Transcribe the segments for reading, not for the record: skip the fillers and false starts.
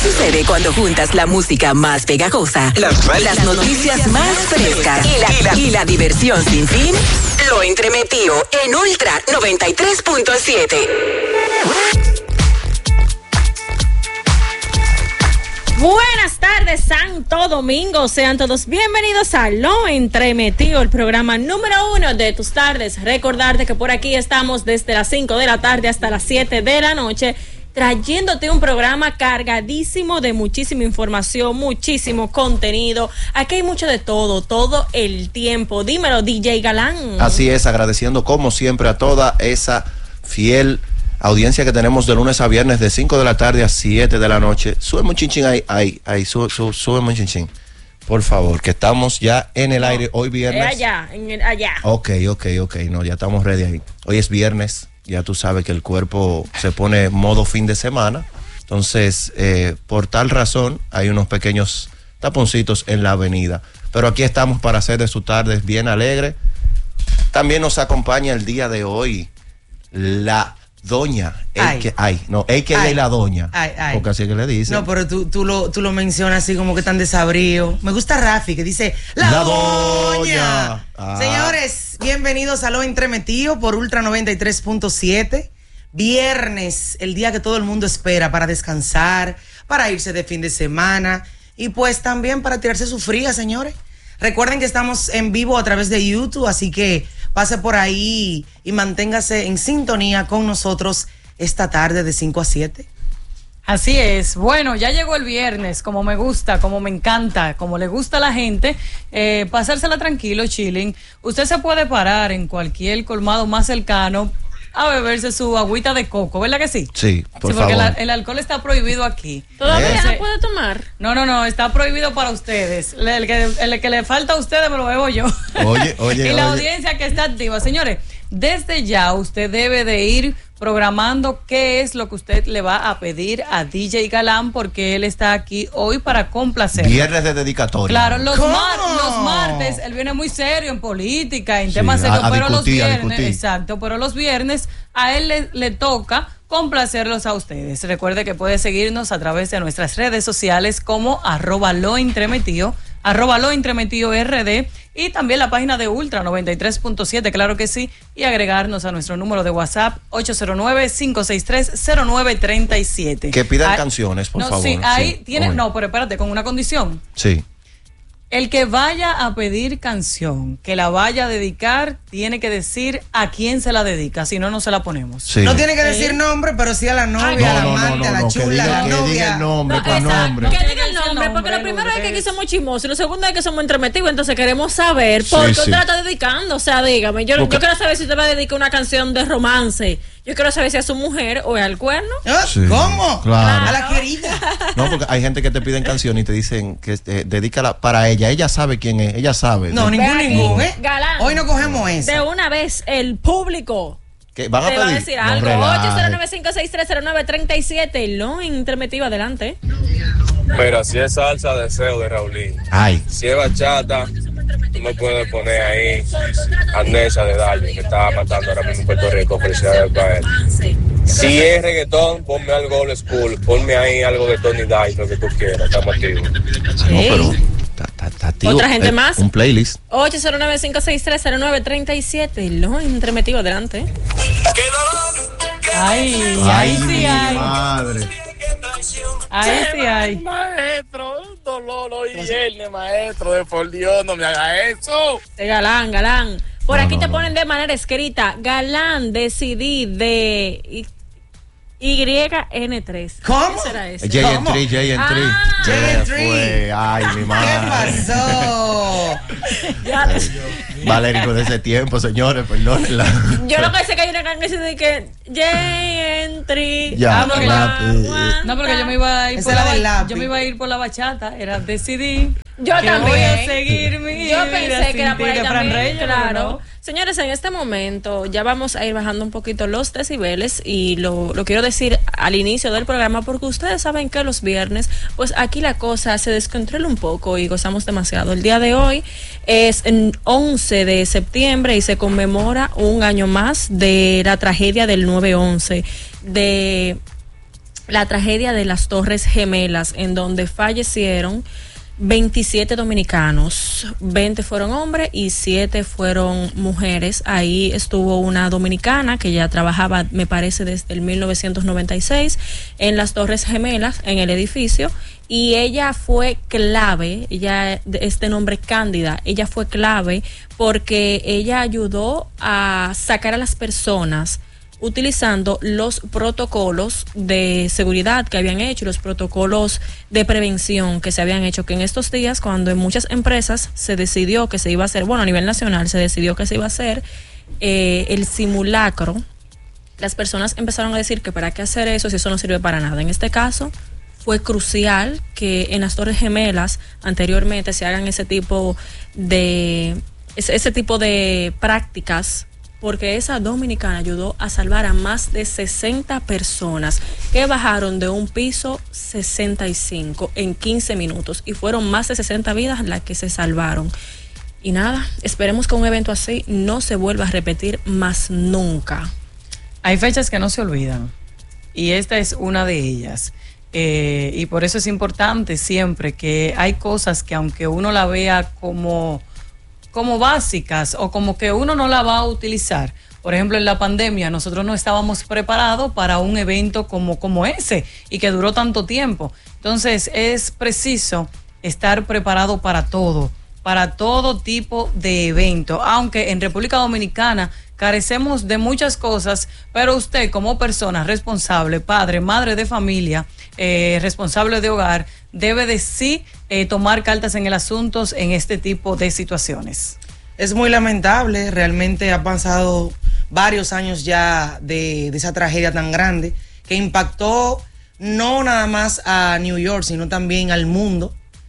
sucede cuando juntas la música más pegajosa, las noticias más frescas y la diversión sin fin. Lo entremetido en Ultra 93.7. Buenas tardes, Santo Domingo. Sean todos bienvenidos a Lo Entremetido, el programa número 1 de tus tardes. Recordarte que por aquí estamos desde las 5 de la tarde hasta las 7 de la noche, trayéndote un programa cargadísimo de muchísima información, muchísimo contenido. Aquí hay mucho de todo el tiempo. Dímelo, DJ Galán. Así es, agradeciendo como siempre a toda esa fiel audiencia que tenemos de lunes a viernes de 5 de la tarde a 7 de la noche. Súbeme un chinchín ahí, súbeme un chinchín. Por favor, que estamos ya en el aire hoy viernes. Allá. Ok, no, ya estamos ready ahí. Hoy es viernes, ya tú sabes que el cuerpo se pone modo fin de semana. Entonces, por tal razón, hay unos pequeños taponcitos en la avenida. Pero aquí estamos para hacer de sus tardes bien alegre. También nos acompaña el día de hoy la doña, a.k.a. la doña, porque así que le dice. No, pero tú lo mencionas así como que tan desabrío. Me gusta Rafi, que dice la doña. Señores, bienvenidos a Lo Entremetido por Ultra 93.7. Viernes, el día que todo el mundo espera para descansar, para irse de fin de semana y pues también para tirarse su fría, señores. Recuerden que estamos en vivo a través de YouTube, así que pase por ahí y manténgase en sintonía con nosotros esta tarde de 5 a 7. Así es. Bueno, ya llegó el viernes, como me gusta, como me encanta, como le gusta a la gente, pasársela tranquilo, chilling. Usted se puede parar en cualquier colmado más cercano a beberse su agüita de coco, ¿verdad que sí? Sí, por favor. Porque el alcohol está prohibido aquí. ¿Todavía no puede tomar? No, está prohibido para ustedes. El que le falta a ustedes me lo bebo yo. Oye. Y la audiencia que está activa. Señores, desde ya usted debe de ir programando qué es lo que usted le va a pedir a DJ Galán, porque él está aquí hoy para complacer. Viernes de dedicatoria. Claro, los martes, él viene muy serio en política, en temas serios, pero los viernes, exacto, pero los viernes a él le toca complacerlos a ustedes. Recuerde que puede seguirnos a través de nuestras redes sociales como @loentremetido RD, y también la página de Ultra 93.7, claro que sí, y agregarnos a nuestro número de WhatsApp 809-563-0937. Que pidan canciones, por favor. Sí, ahí tiene, pero espérate, con una condición. Sí. El que vaya a pedir canción, que la vaya a dedicar, tiene que decir a quién se la dedica, si no, no se la ponemos. Sí. No tiene que decir nombre, pero sí a la novia, a la amante, a la chula, a la novia. Que diga el nombre, Que diga el nombre, porque lo primero es que aquí somos chismosos y lo segundo es que somos entremetidos, entonces queremos saber por qué usted la está dedicando. O sea, dígame, yo quiero saber si usted va a dedicar una canción de romance. Yo quiero saber si a su mujer o al cuerno. Sí, ¿cómo? Claro. A la querida. No, porque hay gente que te piden canción y te dicen que dedícala para ella. Ella sabe quién es, ella sabe. No, ningún, ¿eh? Galán, hoy no cogemos eso. De una vez, el público ¿qué van a pedir? va a decir algo. 809-563-0937. Lo Entremetido, adelante. Mira, si es salsa, deseo de Raulín. Ay. Si es bachata, tú me puedes poner ahí Andesa de Daño, que está matando ahora mismo en Puerto Rico, felicidades para él. Si es reggaetón, ponme algo old school, ponme ahí allo de Tony Dice, lo que tú quieras, estamos activos. No, pero está activo. Otra gente más. Un playlist. 809-563-0937. Lo Entremetido, adelante. Ay, sí hay. Madre. Ahí sí hay. Maestro, un dolor hoy viernes, maestro, de por Dios, no me haga eso. Galán. Por aquí te ponen de manera escrita, Galán, decidí de YN3. ¿Cómo? ¿Qué será eso? JN3. Ay, mi madre. ¿Qué pasó? Valérico de ese tiempo, señores, perdónenla. Yo lo que sé que hay una canción de que JN3. Ya, No, porque yo me iba a ir por la bachata, era decidí. Yo que también. Voy a seguir mi Yo vida pensé que era por ahí sin ti, de Fran también, Reyes, claro. ¿no? Señores, en este momento ya vamos a ir bajando un poquito los decibeles y lo quiero decir al inicio del programa porque ustedes saben que los viernes, pues aquí la cosa se descontrola un poco y gozamos demasiado. El día de hoy es el 11 de septiembre y se conmemora un año más de la tragedia del 9/11, de la tragedia de las Torres Gemelas, en donde fallecieron 27 dominicanos, 20 fueron hombres y 7 fueron mujeres. Ahí estuvo una dominicana que ya trabajaba, me parece, desde el 1996 en las Torres Gemelas, en el edificio, y ella fue clave. Ella, este nombre Cándida, ella fue clave porque ella ayudó a sacar a las personas utilizando los protocolos de seguridad que habían hecho, los protocolos de prevención que se habían hecho, que en estos días, cuando en muchas empresas se decidió que se iba a hacer, bueno, a nivel nacional se decidió que se iba a hacer el simulacro, las personas empezaron a decir que para qué hacer eso si eso no sirve para nada. En este caso fue crucial que en las Torres Gemelas anteriormente se hagan ese tipo de prácticas, porque esa dominicana ayudó a salvar a más de 60 personas que bajaron de un piso 65 en 15 minutos y fueron más de 60 vidas las que se salvaron. Y nada, esperemos que un evento así no se vuelva a repetir más nunca. Hay fechas que no se olvidan y esta es una de ellas. Y por eso es importante siempre que hay cosas que aunque uno la vea como básicas o como que uno no la va a utilizar. Por ejemplo, en la pandemia nosotros no estábamos preparados para un evento como ese y que duró tanto tiempo. Entonces es preciso estar preparado para todo tipo de evento. Aunque en República Dominicana carecemos de muchas cosas, pero usted como persona responsable, padre, madre de familia, responsable de hogar, debe de sí tomar cartas en el asunto en este tipo de situaciones. Es muy lamentable, realmente ha pasado varios años ya de esa tragedia tan grande que impactó no nada más a New York, sino también al mundo.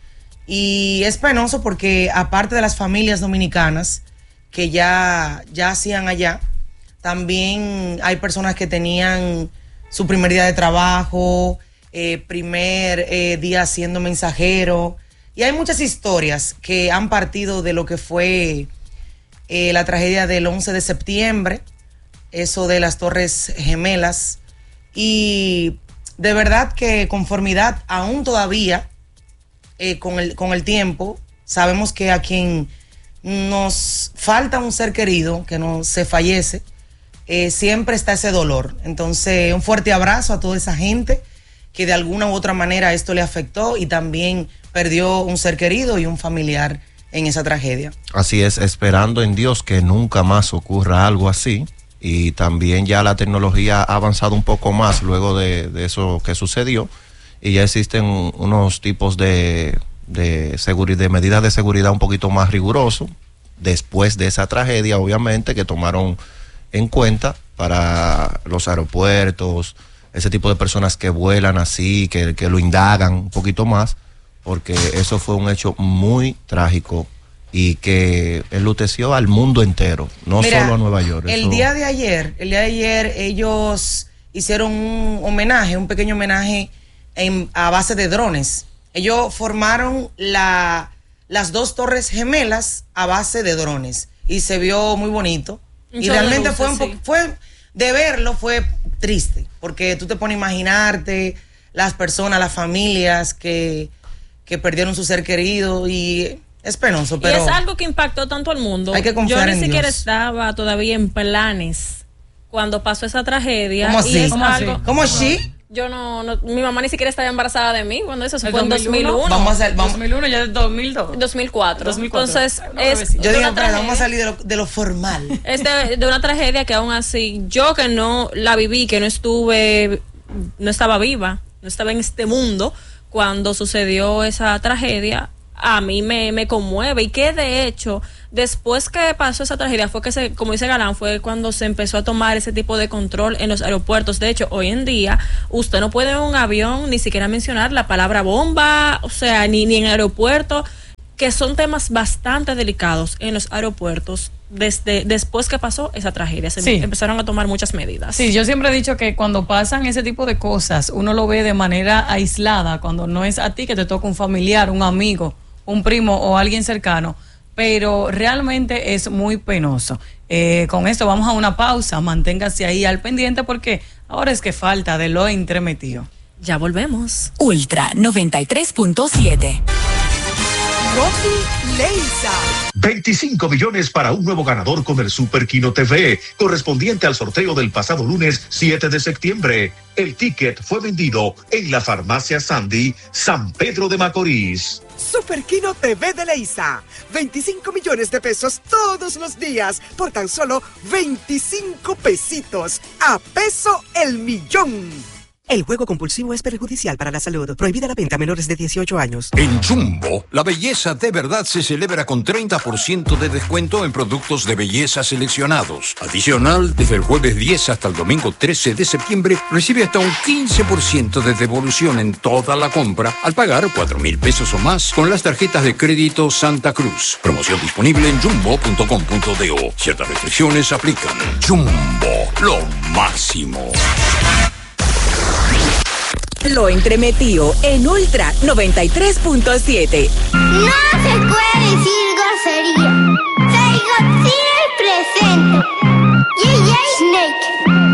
Y es penoso porque aparte de las familias dominicanas que ya hacían allá, también hay personas que tenían su primer día de trabajo, primer día siendo mensajero, y hay muchas historias que han partido de lo que fue la tragedia del 11 de septiembre, eso de las Torres Gemelas, y de verdad que conformidad aún todavía con el tiempo, sabemos que a quien nos falta un ser querido, que no se fallece, siempre está ese dolor. Entonces, un fuerte abrazo a toda esa gente que de alguna u otra manera esto le afectó y también perdió un ser querido y un familiar en esa tragedia. Así es, esperando en Dios que nunca más ocurra algo así. Y también ya la tecnología ha avanzado un poco más luego de eso que sucedió, y ya existen unos tipos de seguridad, de medidas de seguridad un poquito más rigurosos después de esa tragedia, obviamente, que tomaron en cuenta para los aeropuertos, ese tipo de personas que vuelan así, que lo indagan un poquito más, porque eso fue un hecho muy trágico y que enluteció al mundo entero, no solo a Nueva York. El día de ayer ellos hicieron un pequeño homenaje a base de drones. Ellos formaron las 2 Torres Gemelas a base de drones y se vio muy bonito. Y realmente fue de verlo, fue triste, porque tú te pones a imaginarte las personas, las familias que perdieron su ser querido, y es penoso, pero... Y es algo que impactó tanto al mundo. Hay que confiar en Dios. Yo ni siquiera estaba todavía en planes cuando pasó esa tragedia. ¿Cómo así? ¿Cómo así? Yo no, mi mamá ni siquiera estaba embarazada de mí cuando eso fue en 2001. 2001, ya es 2002. 2004. Entonces, yo dije, vamos a salir de lo formal. Es de una tragedia que aún así, yo que no la viví, que no estaba viva, no estaba en este mundo cuando sucedió esa tragedia, a mí me conmueve, y que de hecho después que pasó esa tragedia fue que como dice Galán, fue cuando se empezó a tomar ese tipo de control en los aeropuertos. De hecho, hoy en día usted no puede en un avión ni siquiera mencionar la palabra bomba, o sea, ni en aeropuerto, que son temas bastante delicados en los aeropuertos. Después que pasó esa tragedia empezaron a tomar muchas medidas. Sí, yo siempre he dicho que cuando pasan ese tipo de cosas uno lo ve de manera aislada, cuando no es a ti que te toca un familiar, un amigo, un primo o alguien cercano, pero realmente es muy penoso. Con esto vamos a una pausa, manténgase ahí al pendiente porque ahora es que falta de lo entremetido. Ya volvemos. Ultra 93.7. Rocky Leisa. 25 millones para un nuevo ganador con el Super Kino TV, correspondiente al sorteo del pasado lunes 7 de septiembre. El ticket fue vendido en la farmacia Sandy, San Pedro de Macorís. Super Kino TV de Leisa. 25 millones de pesos todos los días por tan solo 25 pesitos. A peso el millón. El juego compulsivo es perjudicial para la salud. Prohibida la venta a menores de 18 años. En Jumbo, la belleza de verdad se celebra con 30% de descuento en productos de belleza seleccionados. Adicional, desde el jueves 10 hasta el domingo 13 de septiembre, recibe hasta un 15% de devolución en toda la compra al pagar 4,000 pesos o más con las tarjetas de crédito Santa Cruz. Promoción disponible en jumbo.com.do. Ciertas restricciones aplican. Jumbo, lo máximo. Lo entremetido en Ultra 93.7. No se puede decir